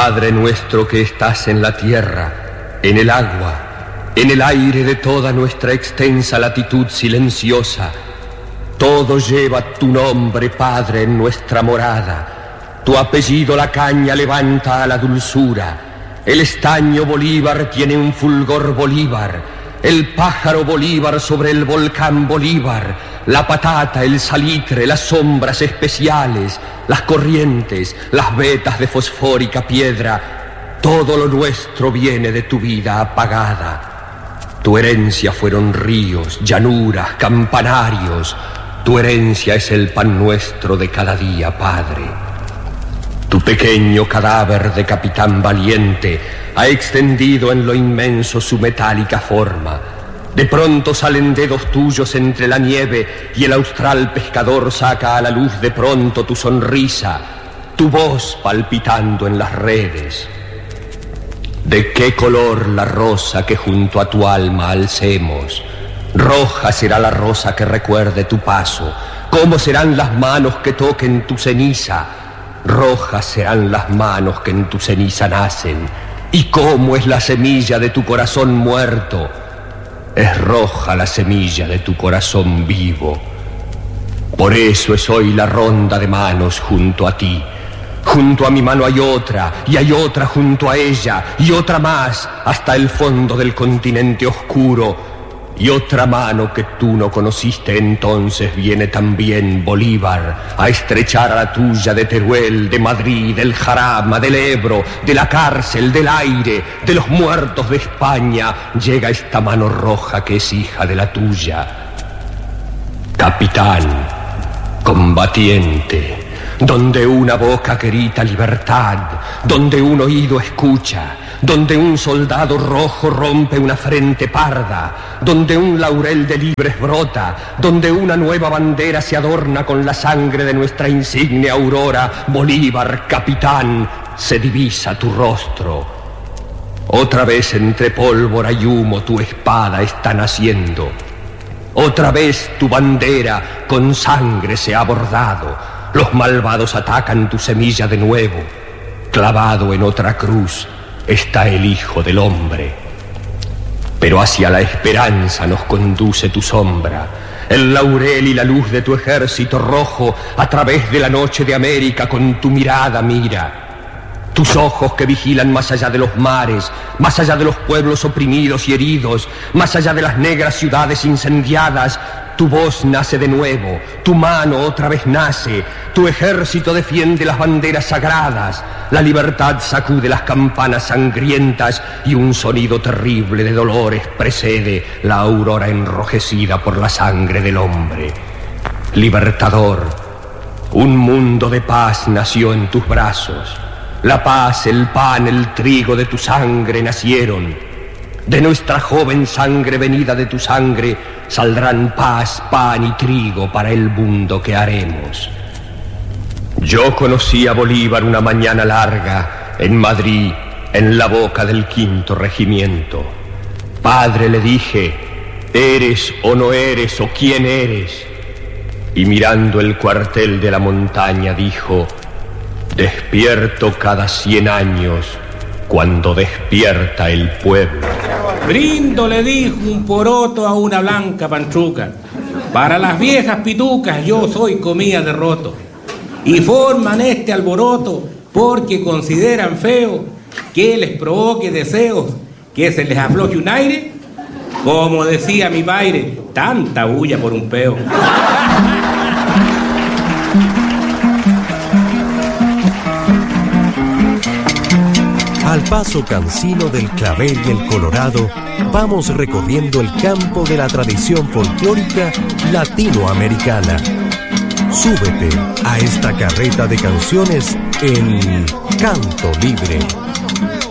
Padre nuestro que estás en la tierra, en el agua, en el aire de toda nuestra extensa latitud silenciosa, todo lleva tu nombre, Padre, en nuestra morada. Tu apellido la caña levanta a la dulzura. El estaño Bolívar tiene un fulgor Bolívar. El pájaro Bolívar sobre el volcán Bolívar. La patata, el salitre, las sombras especiales, las corrientes, las vetas de fosfórica piedra. Todo lo nuestro viene de tu vida apagada. Tu herencia fueron ríos, llanuras, campanarios. Tu herencia es el pan nuestro de cada día, Padre. Tu pequeño cadáver de capitán valiente ha extendido en lo inmenso su metálica forma. De pronto salen dedos tuyos entre la nieve y el austral pescador saca a la luz de pronto tu sonrisa, tu voz palpitando en las redes. ¿De qué color la rosa que junto a tu alma alcemos? Roja será la rosa que recuerde tu paso. ¿Cómo serán las manos que toquen tu ceniza? Rojas serán las manos que en tu ceniza nacen. ¿Y cómo es la semilla de tu corazón muerto? Es roja la semilla de tu corazón vivo. Por eso es hoy la ronda de manos junto a ti. Junto a mi mano hay otra, y hay otra junto a ella, y otra más, hasta el fondo del continente oscuro. Y otra mano que tú no conociste entonces viene también, Bolívar, a estrechar a la tuya de Teruel, de Madrid, del Jarama, del Ebro, de la cárcel, del aire, de los muertos de España. Llega esta mano roja que es hija de la tuya. Capitán, combatiente, donde una boca grita libertad, donde un oído escucha, donde un soldado rojo rompe una frente parda, donde un laurel de libres brota, donde una nueva bandera se adorna con la sangre de nuestra insigne aurora, Bolívar, capitán, se divisa tu rostro. Otra vez entre pólvora y humo tu espada está naciendo. Otra vez tu bandera con sangre se ha bordado. Los malvados atacan tu semilla de nuevo. Clavado en otra cruz está el Hijo del Hombre. Pero hacia la esperanza nos conduce tu sombra. El laurel y la luz de tu ejército rojo a través de la noche de América con tu mirada mira. Tus ojos que vigilan más allá de los mares, más allá de los pueblos oprimidos y heridos, más allá de las negras ciudades incendiadas. Tu voz nace de nuevo, tu mano otra vez nace, tu ejército defiende las banderas sagradas, la libertad sacude las campanas sangrientas y un sonido terrible de dolores precede la aurora enrojecida por la sangre del hombre. Libertador, un mundo de paz nació en tus brazos. La paz, el pan, el trigo de tu sangre nacieron. De nuestra joven sangre venida de tu sangre saldrán paz, pan y trigo para el mundo que haremos. Yo conocí a Bolívar una mañana larga en Madrid, en la boca del 5º regimiento. Padre, le dije, ¿eres o no eres o quién eres? Y mirando el cuartel de la montaña dijo, despierto cada 100 años cuando despierta el pueblo. Brindo, le dijo un poroto a una blanca panchuca. Para las viejas pitucas yo soy comida de roto. Y forman este alboroto porque consideran feo que les provoque deseos, que se les afloje un aire. Como decía mi padre, tanta bulla por un peo. Al paso cansino del clavel y el colorado, vamos recorriendo el campo de la tradición folclórica latinoamericana. Súbete a esta carreta de canciones en Canto Libre.